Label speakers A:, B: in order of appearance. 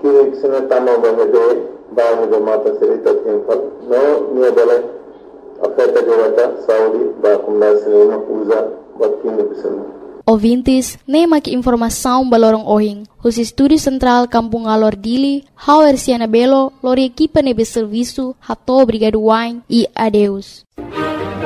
A: Kini kisah tamu bahade bahwa mata cerita tempel no niya bala afeta jawata Saudi bakum nasina usa bakin bisana.
B: Ouvintes, nem aqui informação balorong ohing. Os estúdios central Kampung Alor Dili, Hauer Siana Belo, lor equipa nebe serviço, hato obrigado wine e adeus.